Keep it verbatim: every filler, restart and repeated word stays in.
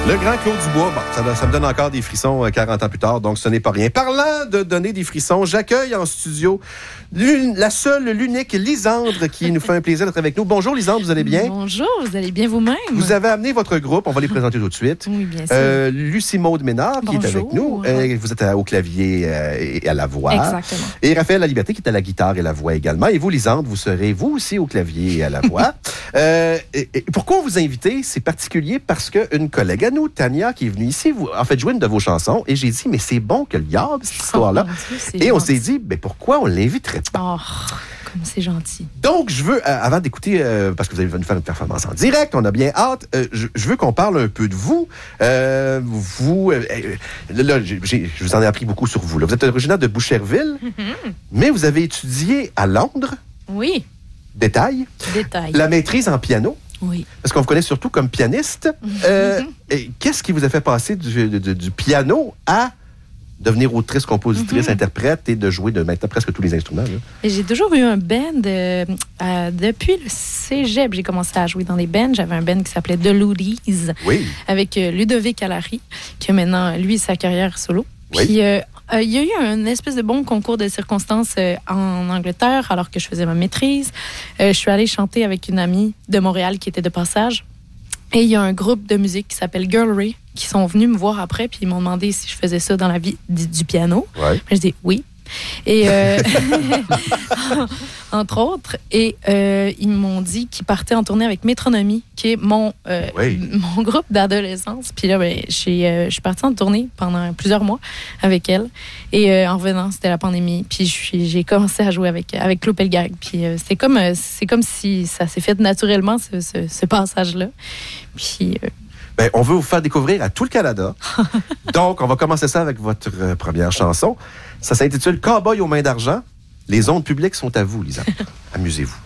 Le grand Claude Dubois, bon, ça, ça me donne encore des frissons euh, quarante ans plus tard, donc ce n'est pas rien. Parlant de donner des frissons, j'accueille en studio la seule, l'unique Lisandre qui nous fait un plaisir d'être avec nous. Bonjour Lisandre, vous allez bien? Bonjour, vous allez bien vous-même? Vous avez amené votre groupe, on va les présenter tout de suite. Oui, bien sûr. Euh, Lucie Maude Ménard qui Bonjour. est avec nous. Euh, vous êtes à, au clavier euh, et à la voix. Exactement. Et Raphaël Laliberté qui est à la guitare et la voix également. Et vous, Lisandre, vous serez vous aussi au clavier et à la voix. euh, et, et pourquoi on vous invite? C'est particulier parce qu'une collègue à nous, Tania, qui est venue ici, vous, en fait, jouer une de vos chansons. Et j'ai dit, mais c'est bon que le garde, cette histoire-là. Oh, Dieu, c'est et on gentil. s'est dit, mais pourquoi on l'inviterait pas? Oh, comme c'est gentil. Donc, je veux, euh, avant d'écouter, euh, parce que vous allez nous faire une performance en direct, on a bien hâte, euh, je, je veux qu'on parle un peu de vous. Euh, vous, euh, euh, là, j'ai, j'ai, je vous en ai appris beaucoup sur vous. Là. Vous êtes originaire de Boucherville, mm-hmm. mais vous avez étudié à Londres. Oui. Détail. Détail. La maîtrise en piano. Oui. Parce qu'on vous connaît surtout comme pianiste. Euh, et qu'est-ce qui vous a fait passer du, du, du piano à devenir autrice, compositrice, mm-hmm. interprète et de jouer de maintenant presque tous les instruments? Là? Et j'ai toujours eu un band. Euh, euh, depuis le cégep, j'ai commencé à jouer dans des bands. J'avais un band qui s'appelait The Loodies. Oui. Avec euh, Ludovic Allary, qui a maintenant, lui, sa carrière solo. Oui. Puis, euh, euh, il y a eu un espèce de bon concours de circonstances euh, en Angleterre, alors que je faisais ma maîtrise. Euh, je suis allée chanter avec une amie de Montréal qui était de passage. Et il y a un groupe de musique qui s'appelle Girlry qui sont venus me voir après, puis ils m'ont demandé si je faisais ça dans la vie du, du piano. Ouais. Je dis oui. Et euh, entre autres, et euh, ils m'ont dit qu'ils partaient en tournée avec Métronomie, qui est mon, euh, oui. mon groupe d'adolescence. Puis là, ben, euh, je suis partie en tournée pendant plusieurs mois avec elle. Et euh, en revenant, c'était la pandémie. Puis je suis, j'ai commencé à jouer avec, avec Claude Pelgag. Puis euh, c'est comme, euh, c'est comme si ça s'est fait naturellement, ce, ce, ce passage-là. Puis... Euh, Ben, on veut vous faire découvrir à tout le Canada. Donc, on va commencer ça avec votre euh, première chanson. Ça s'intitule « Cowboy aux mains d'argent ». Les ondes publiques sont à vous, Lisa. Amusez-vous.